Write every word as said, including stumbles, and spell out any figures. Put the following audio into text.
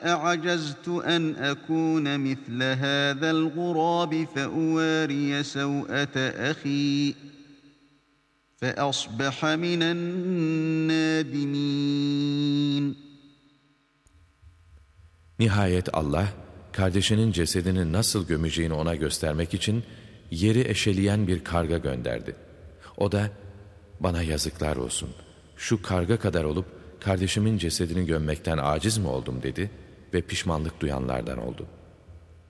أَعَجَزْتُ أَنْ أَكُونَ مِثْلَ هَذَا الْغُرَابِ فَأُوَارِيَ سَوْءَةَ أَخِي فَأَصْبَحَ مِنَ النَّادِمِينَ. Nihayet Allah, kardeşinin cesedini nasıl gömeceğini ona göstermek için yeri eşeleyen bir karga gönderdi. O da, bana yazıklar olsun, şu karga kadar olup kardeşimin cesedini gömmekten aciz mi oldum dedi ve pişmanlık duyanlardan oldu.